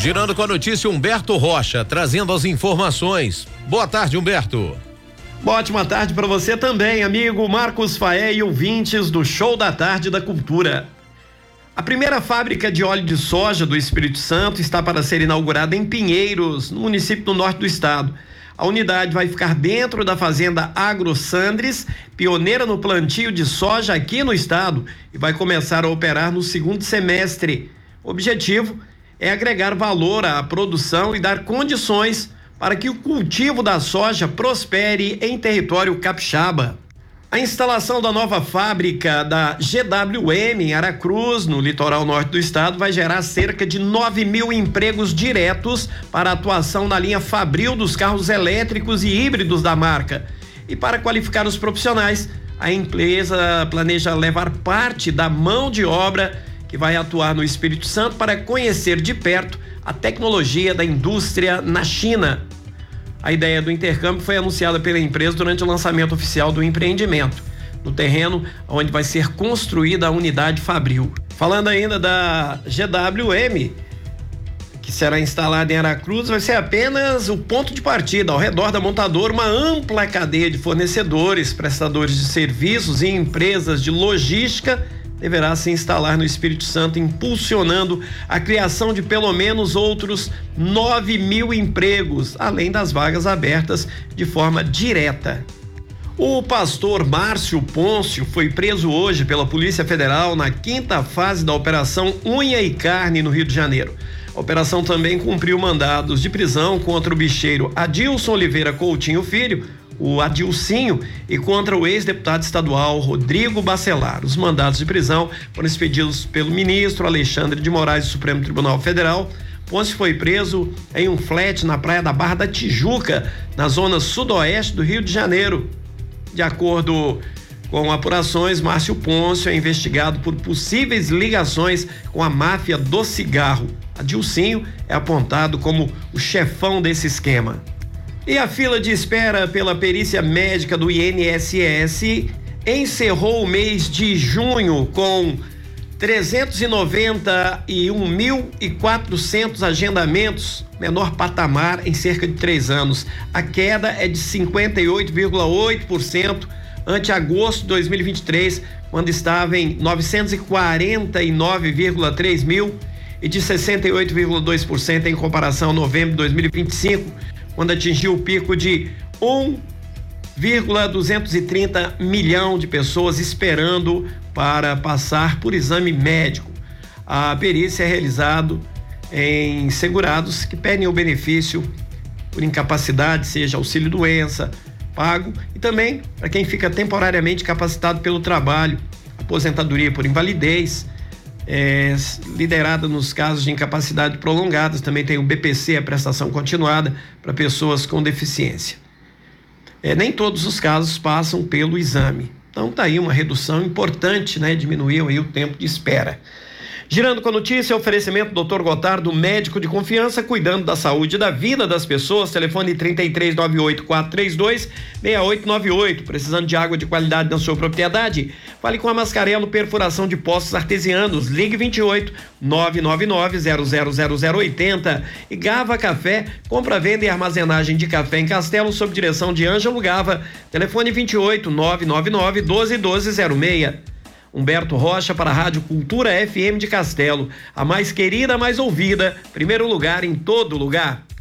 Girando com a notícia, Humberto Rocha, trazendo as informações. Boa tarde, Humberto. Boa ótima tarde para você também, amigo Marcos Faé e ouvintes do Show da Tarde da Cultura. A primeira fábrica de óleo de soja do Espírito Santo está para ser inaugurada em Pinheiros, no município do norte do estado. A unidade vai ficar dentro da fazenda Agro Sandres, pioneira no plantio de soja aqui no estado, e vai começar a operar no segundo semestre. O objetivo é agregar valor à produção e dar condições para que o cultivo da soja prospere em território capixaba. A instalação da nova fábrica da GWM em Aracruz, no litoral norte do estado, vai gerar cerca de 9.000 empregos diretos para a atuação na linha fabril dos carros elétricos e híbridos da marca. E para qualificar os profissionais, a empresa planeja levar parte da mão de obra que vai atuar no Espírito Santo para conhecer de perto a tecnologia da indústria na China. A ideia do intercâmbio foi anunciada pela empresa durante o lançamento oficial do empreendimento, no terreno onde vai ser construída a unidade fabril. Falando ainda da GWM, que será instalada em Aracruz, vai ser apenas o ponto de partida. Ao redor da montadora, uma ampla cadeia de fornecedores, prestadores de serviços e empresas de logística deverá se instalar no Espírito Santo, impulsionando a criação de pelo menos outros 9.000 empregos, além das vagas abertas de forma direta. O pastor Márcio Pôncio foi preso hoje pela Polícia Federal na 5ª fase da Operação Unha e Carne no Rio de Janeiro. A operação também cumpriu mandados de prisão contra o bicheiro Adilson Oliveira Coutinho Filho, o Adilcinho, e contra o ex-deputado estadual Rodrigo Bacelar. Os mandados de prisão foram expedidos pelo ministro Alexandre de Moraes do Supremo Tribunal Federal. Pôncio foi preso em um flat na praia da Barra da Tijuca, na zona sudoeste do Rio de Janeiro. De acordo com apurações, Márcio Pôncio é investigado por possíveis ligações com a máfia do cigarro. Adilcinho é apontado como o chefão desse esquema. E a fila de espera pela perícia médica do INSS encerrou o mês de junho com 391.400 agendamentos, menor patamar em cerca de 3 anos. A queda é de 58,8% ante agosto de 2023, quando estava em 949,3 mil, e de 68,2% em comparação a novembro de 2025, quando atingiu o pico de 1,230 milhão de pessoas esperando para passar por exame médico. A perícia é realizada em segurados que pedem o benefício por incapacidade, seja auxílio-doença, pago, e também para quem fica temporariamente capacitado pelo trabalho, aposentadoria por invalidez, liderada nos casos de incapacidade prolongadas. Também tem o BPC, a prestação continuada para pessoas com deficiência. Nem todos os casos passam pelo exame. Então tá aí uma redução importante, né? Diminuiu aí o tempo de espera. Girando com a notícia, oferecimento Dr. Gotardo, médico de confiança, cuidando da saúde e da vida das pessoas. Telefone 3398-432-6898. Precisando de água de qualidade na sua propriedade? Fale com a Mascarello Perfuração de Poços Artesianos. Ligue 28-999-000080. E Gava Café, compra, venda e armazenagem de café em Castelo, sob direção de Ângelo Gava. Telefone 28-999-121206. Humberto Rocha para a Rádio Cultura FM de Castelo, a mais querida, mais ouvida, primeiro lugar em todo lugar.